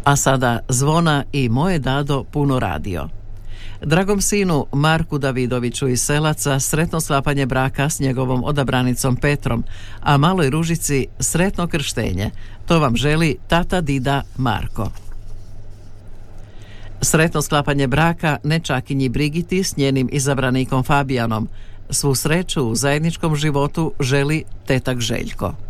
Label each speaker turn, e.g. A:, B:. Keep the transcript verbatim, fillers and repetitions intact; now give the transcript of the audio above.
A: A sada zvona i moje dado puno radio. Dragom sinu Marku Davidoviću iz Selaca sretno sklapanje braka s njegovom odabranicom Petrom, a maloj Ružici sretno krštenje. To vam želi tata dida Marko. Sretno sklapanje braka nečakinji Brigiti s njenim izabranikom Fabijanom. Svu sreću u zajedničkom životu želi tetak Željko.